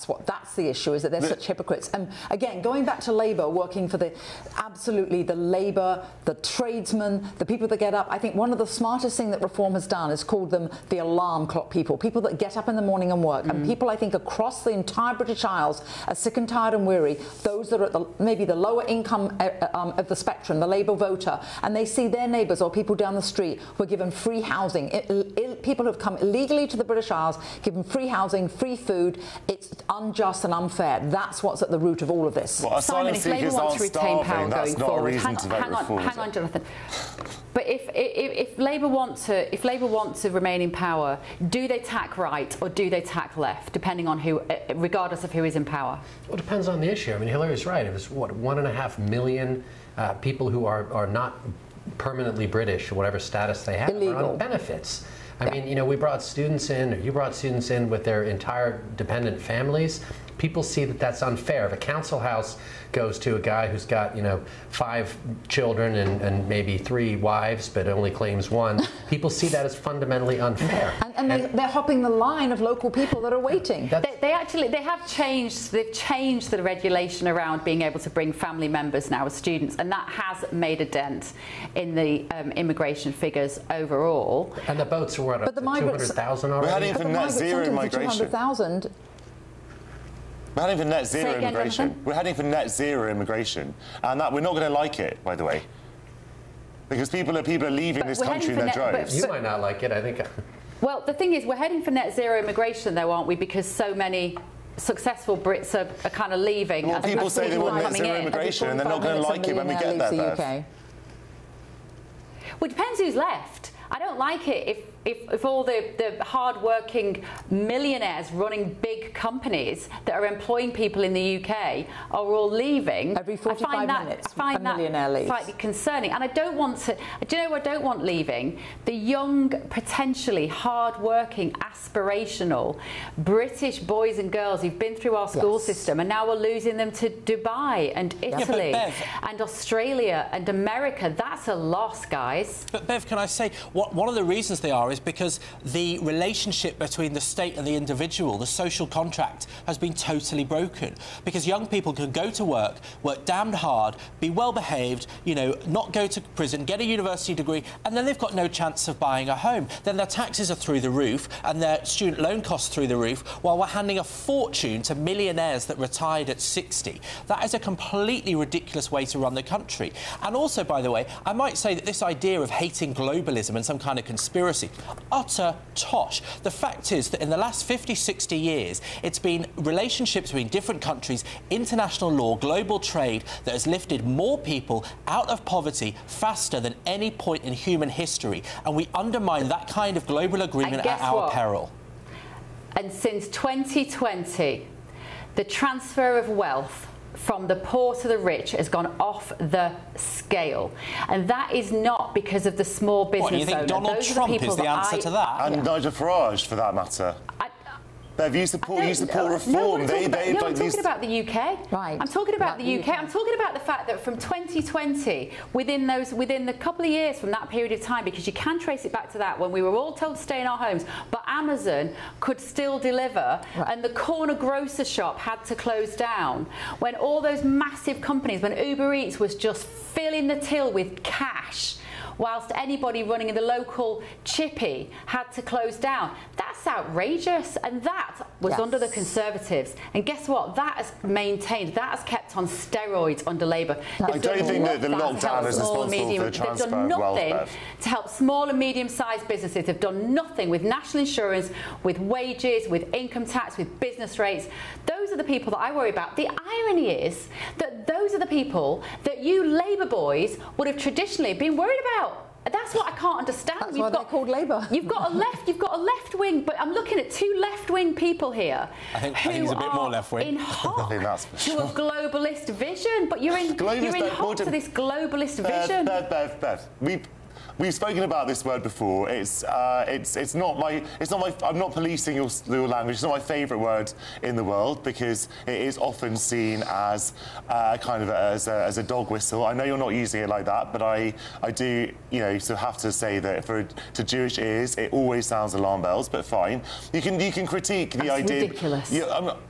That's the issue, is that they're such hypocrites. And again, going back to Labour, working for the Labour, the tradesmen, the people that get up, I think one of the smartest things that Reform has done is called them the alarm clock people that get up in the morning and work. And people, I think, across the entire British Isles are sick and tired and weary, those that are at maybe the lower income of the spectrum, the Labour voter, and they see their neighbours or people down the street who are given free housing. People who have come illegally to the British Isles, given free housing, free food. It's unjust and unfair. That's what's at the root of all of this. Well, Simon, if Labour wants to retain power going forward, hang on, Jonathan. But if Labour want to remain in power, do they tack right or do they tack left, depending on who, regardless of who is in power? Well, it depends on the issue. I mean, Hillary's right. It was what, 1.5 million people who are not permanently British, or whatever status they have, are on benefits. I mean, you know, we brought students in, or you brought students in with their entire dependent families. People see that that's unfair. If a council house goes to a guy who's got, you know, 5 children and maybe 3 wives, but only claims 1, people see that as fundamentally unfair. And they're hopping the line of local people that are waiting. They've changed the regulation around being able to bring family members now as students, and that has made a dent in the immigration figures overall. And the boats are what, up to 200,000 already? We're heading for net zero migration. We're heading for net zero immigration. We're heading for net zero immigration, and that we're not going to like it, by the way, because people are leaving this country in their droves. You might not like it, I think. Well, the thing is, we're heading for net zero immigration, though, aren't we? Because so many successful Brits are kind of leaving. Well, people say they want net zero immigration, and they're not going to like it when we get there. Well, it depends who's left. I don't like it if all the hard-working millionaires running big companies that are employing people in the UK are all leaving. Every 45 minutes, I find that slightly concerning. And I don't want to... Do you know what I don't want leaving? The young, potentially hard-working, aspirational British boys and girls who've been through our school system, and now we're losing them to Dubai and Italy and Australia and America. That's a loss, guys. But Bev, can I say, one of the reasons they are is because the relationship between the state and the individual, the social contract, has been totally broken. Because young people can go to work damned hard, be well behaved, you know, not go to prison, get a university degree, and then they've got no chance of buying a home. Then their taxes are through the roof and their student loan costs through the roof, while we're handing a fortune to millionaires that retired at 60. That is a completely ridiculous way to run the country. And also, by the way, I might say that this idea of hating globalism and some kind of conspiracy, utter tosh. The fact is that in the last 50, 60 years, it's been relationships between different countries, international law, global trade that has lifted more people out of poverty faster than any point in human history. And we undermine that kind of global agreement at our peril. And since 2020, the transfer of wealth from the poor to the rich has gone off the scale, and that is not because of the small business owners. You think Donald Trump is the answer to that? And Nigel Farage, for that matter. Bev, you support reform. No, I'm talking about the UK. Right. I'm talking about the UK. I'm talking about the fact that from 2020, within the couple of years from that period of time, because you can trace it back to that, when we were all told to stay in our homes, but Amazon could still deliver, and the corner grocer shop had to close down. When all those massive companies, when Uber Eats was just filling the till with cash, whilst anybody running in the local chippy had to close down. That's outrageous, and that was under the Conservatives. And guess what? That has maintained, that has kept on steroids under Labour. I don't think that the lockdown is responsible for the transfer of wealth, Bev. They've done nothing to help small and medium-sized businesses. They've done nothing with national insurance, with wages, with income tax, with business rates. Those are the people that I worry about. The irony is that those are the people that you Labour boys would have traditionally been worried about. That's what I can't understand. That's why they're called Labour. You've got a left wing, but I'm looking at 2 left-wing people here. I think he's a bit more left-wing. In hock to a globalist vision, but you're in hock to this globalist vision. Bev, we've spoken about this word before. It's not my. I'm not policing your language. It's not my favourite word in the world because it is often seen as kind of as a dog whistle. I know you're not using it like that, but I do, you know, so have to say that to Jewish ears, it always sounds alarm bells. But fine, you can critique the idea. Ridiculous.